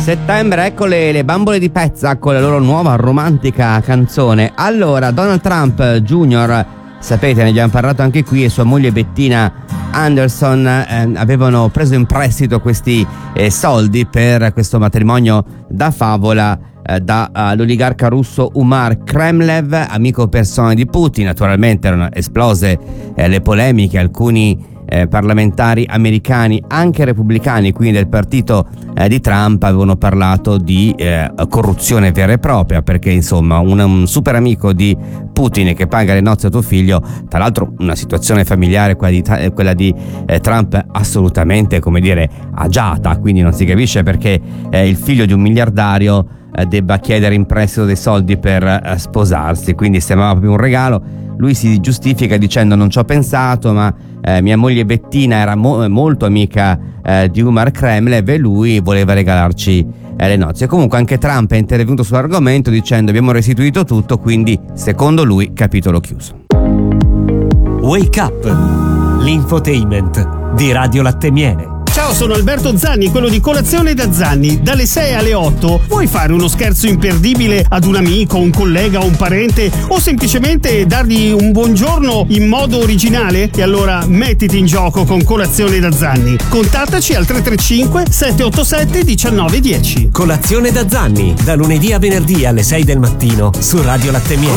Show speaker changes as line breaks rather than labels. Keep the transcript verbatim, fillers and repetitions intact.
settembre, ecco le, le bambole di pezza con la loro nuova romantica canzone. Allora, Donald Trump Junior, sapete, ne abbiamo parlato anche qui, e sua moglie Bettina Anderson eh, avevano preso in prestito questi eh, soldi per questo matrimonio da favola eh, dall'oligarca uh, russo Umar Kremlev, amico personale di Putin. Naturalmente erano esplose eh, le polemiche, alcuni Eh, parlamentari americani, anche repubblicani, quindi del partito eh, di Trump, avevano parlato di eh, corruzione vera e propria, perché insomma un, un super amico di Putin che paga le nozze a tuo figlio, tra l'altro una situazione familiare, quella di, quella di eh, Trump assolutamente, come dire, agiata, quindi non si capisce perché eh, il figlio di un miliardario eh, debba chiedere in prestito dei soldi per eh, sposarsi, quindi sembrava più un regalo. Lui si giustifica dicendo: non ci ho pensato, ma eh, mia moglie Bettina era mo- molto amica eh, di Umar Kremlev e lui voleva regalarci eh, le nozze. Comunque anche Trump è intervenuto sull'argomento dicendo: abbiamo restituito tutto, quindi secondo lui capitolo chiuso.
Wake Up, l'infotainment di Radio Latte Miele.
Ciao, sono Alberto Zanni, quello di Colazione da Zanni. Dalle sei alle otto vuoi fare uno scherzo imperdibile ad un amico, un collega, un parente, o semplicemente dargli un buongiorno in modo originale? E allora mettiti in gioco con Colazione da Zanni. Contattaci al tre tre cinque sette otto sette uno nove uno zero.
Colazione da Zanni, da lunedì a venerdì alle sei del mattino su Radio Latte Miele.